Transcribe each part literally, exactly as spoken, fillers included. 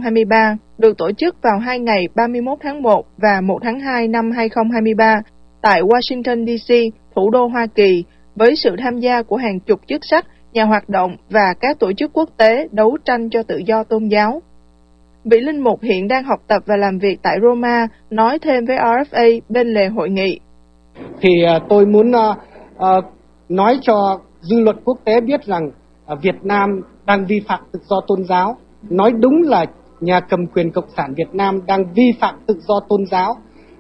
hai ba, được tổ chức vào hai ngày ba mươi mốt tháng một và một tháng hai năm hai không hai ba tại Washington đê xê, thủ đô Hoa Kỳ, với sự tham gia của hàng chục chức sắc, nhà hoạt động và các tổ chức quốc tế đấu tranh cho tự do tôn giáo. Vị linh mục hiện đang học tập và làm việc tại Roma nói thêm với rờ ép a bên lề hội nghị. Thì uh, tôi muốn uh, uh, nói cho dư luận quốc tế biết rằng uh, Việt Nam đang vi phạm tự do tôn giáo. Nói đúng là nhà cầm quyền Cộng sản Việt Nam đang vi phạm tự do tôn giáo,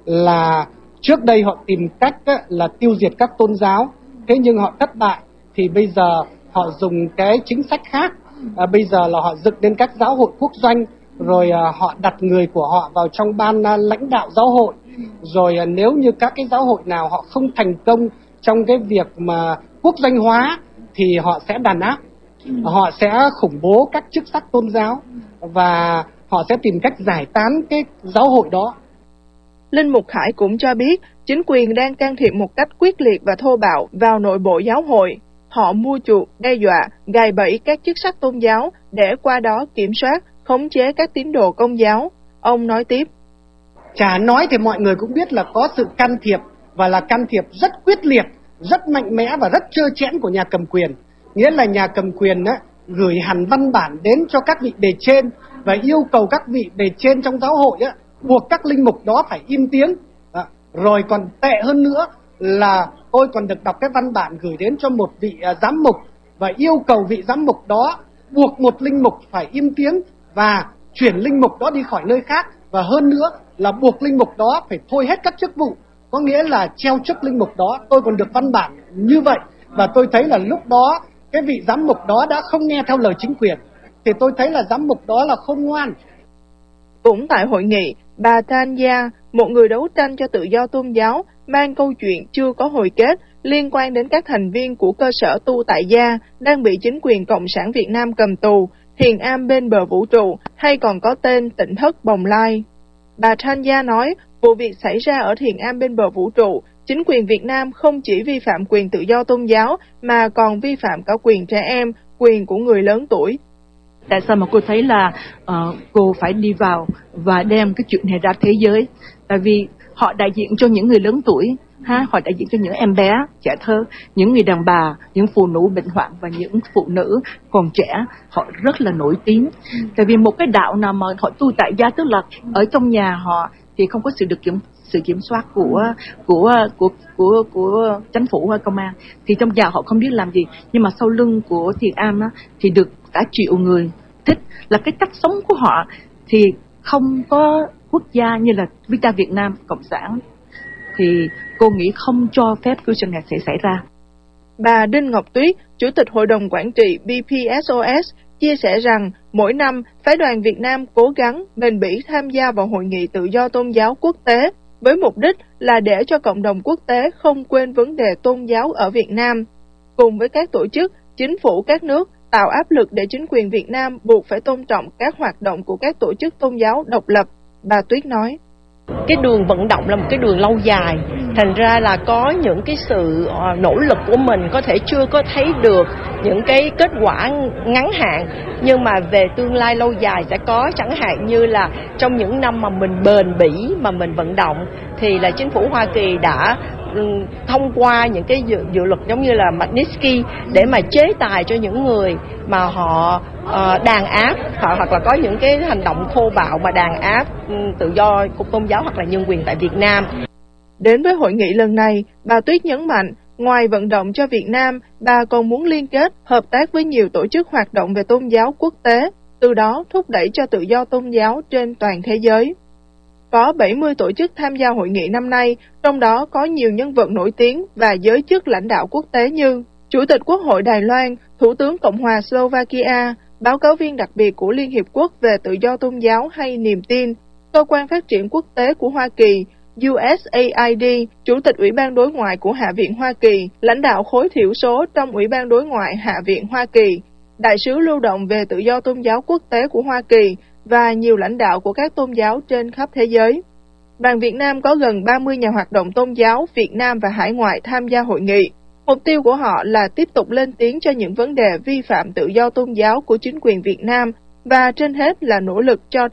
là trước đây họ tìm cách uh, là tiêu diệt các tôn giáo, thế nhưng họ thất bại, thì bây giờ họ dùng cái chính sách khác. Uh, bây giờ là họ dựng lên các giáo hội quốc doanh, rồi uh, họ đặt người của họ vào trong ban uh, lãnh đạo giáo hội. Rồi uh, nếu như các cái giáo hội nào họ không thành công trong cái việc mà quốc doanh hóa thì họ sẽ đàn áp, họ sẽ khủng bố các chức sắc tôn giáo và họ sẽ tìm cách giải tán cái giáo hội đó. Linh mục Khải cũng cho biết chính quyền đang can thiệp một cách quyết liệt và thô bạo vào nội bộ giáo hội. Họ mua chuộc, đe dọa, gài bẫy các chức sắc tôn giáo để qua đó kiểm soát, khống chế các tín đồ công giáo. Ông nói tiếp. Chả nói thì mọi người cũng biết là có sự can thiệp, và là can thiệp rất quyết liệt, rất mạnh mẽ và rất trơ trẽn của nhà cầm quyền. Nghĩa là nhà cầm quyền á, gửi hẳn văn bản đến cho các vị bề trên và yêu cầu các vị bề trên trong giáo hội á, buộc các linh mục đó phải im tiếng. À, rồi còn tệ hơn nữa là tôi còn được đọc cái văn bản gửi đến cho một vị uh, giám mục và yêu cầu vị giám mục đó buộc một linh mục phải im tiếng và chuyển linh mục đó đi khỏi nơi khác, và hơn nữa là buộc linh mục đó phải thôi hết các chức vụ, có nghĩa là treo chức linh mục đó. Tôi còn được văn bản như vậy, và tôi thấy là lúc đó cái vị giám mục đó đã không nghe theo lời chính quyền, thì tôi thấy là giám mục đó là khôn ngoan. Cũng tại hội nghị, bà Tanya, một người đấu tranh cho tự do tôn giáo, mang câu chuyện chưa có hồi kết liên quan đến các thành viên của cơ sở tu tại gia đang bị chính quyền Cộng sản Việt Nam cầm tù, Thiền Am bên bờ vũ trụ, hay còn có tên Tỉnh Thất Bồng Lai. Bà Tanya nói, vụ việc xảy ra ở Thiền Am bên bờ vũ trụ, chính quyền Việt Nam không chỉ vi phạm quyền tự do tôn giáo, mà còn vi phạm cả quyền trẻ em, quyền của người lớn tuổi. Tại sao mà cô thấy là uh, cô phải đi vào và đem cái chuyện này ra thế giới? Tại vì họ đại diện cho những người lớn tuổi, ha, họ đại diện cho những em bé, trẻ thơ, những người đàn bà, những phụ nữ bệnh hoạn và những phụ nữ còn trẻ, họ rất là nổi tiếng. Tại vì một cái đạo nào mà họ tu tại gia, tức là ở trong nhà họ thì không có sự được kiểm sự kiểm soát của của của của của chính phủ hay công an, thì trong nhà họ không biết làm gì, nhưng mà sau lưng của Thiền Am á, thì được cả triệu người thích, là cái cách sống của họ thì không có quốc gia như là Vita Việt Nam Cộng sản, thì cô nghĩ không cho phép cái chuyện này sẽ xảy ra. Bà Đinh Ngọc Tuyết, Chủ tịch Hội đồng Quản trị bê pê ét o ét, chia sẻ rằng mỗi năm phái đoàn Việt Nam cố gắng bền bỉ tham gia vào hội nghị tự do tôn giáo quốc tế với mục đích là để cho cộng đồng quốc tế không quên vấn đề tôn giáo ở Việt Nam. Cùng với các tổ chức, chính phủ các nước tạo áp lực để chính quyền Việt Nam buộc phải tôn trọng các hoạt động của các tổ chức tôn giáo độc lập, bà Tuyết nói. Cái đường vận động là một cái đường lâu dài, thành ra là có những cái sự nỗ lực của mình có thể chưa có thấy được những cái kết quả ngắn hạn, nhưng mà về tương lai lâu dài sẽ có, chẳng hạn như là trong những năm mà mình bền bỉ mà mình vận động thì là chính phủ Hoa Kỳ đã thông qua những cái dự, dự luật giống như là Magnitsky để mà chế tài cho những người mà họ uh, đàn áp hoặc, hoặc là có những cái hành động thô bạo mà đàn áp um, tự do của tôn giáo hoặc là nhân quyền tại Việt Nam. Đến với hội nghị lần này, bà Tuyết nhấn mạnh, ngoài vận động cho Việt Nam, bà còn muốn liên kết, hợp tác với nhiều tổ chức hoạt động về tôn giáo quốc tế, từ đó thúc đẩy cho tự do tôn giáo trên toàn thế giới. Có bảy mươi tổ chức tham gia hội nghị năm nay, trong đó có nhiều nhân vật nổi tiếng và giới chức lãnh đạo quốc tế như Chủ tịch Quốc hội Đài Loan, Thủ tướng Cộng hòa Slovakia, báo cáo viên đặc biệt của Liên Hiệp Quốc về tự do tôn giáo hay Niềm tin, Cơ quan Phát triển Quốc tế của Hoa Kỳ, u ét a i đê, Chủ tịch Ủy ban Đối ngoại của Hạ viện Hoa Kỳ, lãnh đạo khối thiểu số trong Ủy ban Đối ngoại Hạ viện Hoa Kỳ, Đại sứ lưu động về tự do tôn giáo quốc tế của Hoa Kỳ, và nhiều lãnh đạo của các tôn giáo trên khắp thế giới. Đoàn Việt Nam có gần ba mươi nhà hoạt động tôn giáo Việt Nam và hải ngoại tham gia hội nghị. Mục tiêu của họ là tiếp tục lên tiếng cho những vấn đề vi phạm tự do tôn giáo của chính quyền Việt Nam và trên hết là nỗ lực cho